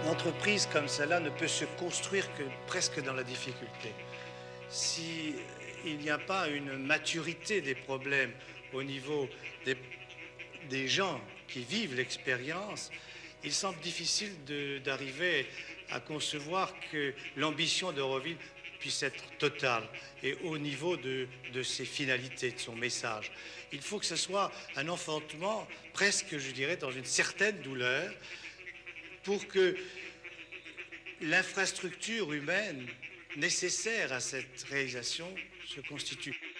Une entreprise comme celle-là ne peut se construire que presque dans la difficulté. Si il n'y a pas une maturité des problèmes au niveau des gens qui vivent l'expérience, il semble difficile d'arriver à concevoir que l'ambition d'Euroville puisse être totale et au niveau de ses finalités, de son message. Il faut que ce soit un enfantement presque, je dirais, dans une certaine douleur pour que l'infrastructure humaine nécessaire à cette réalisation se constitue.